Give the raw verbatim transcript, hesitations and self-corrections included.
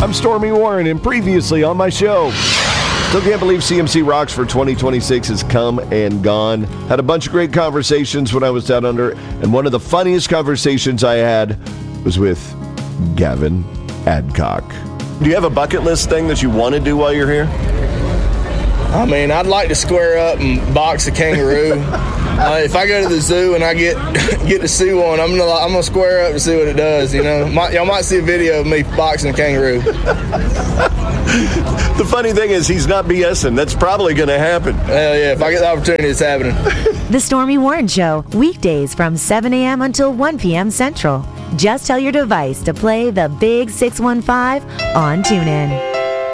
I'm Stormy Warren, and previously on my show, still can't believe C M C Rocks for twenty twenty-six has come and gone. Had a bunch of great conversations when I was down under, and one of the funniest conversations I had was with Gavin Adcock. Do you have a bucket list thing that you want to do while you're here? I mean, I'd like to square up and box a kangaroo. Uh, if I go to the zoo and I get get to see one, I'm gonna I'm gonna square up and see what it does. You know, might, y'all might see a video of me boxing a kangaroo. The funny thing is, he's not BSing. That's probably going to happen. Hell yeah! If I get the opportunity, it's happening. The Stormy Warren Show, weekdays from seven a.m. until one p.m. Central. Just tell your device to play the Big six one five on TuneIn.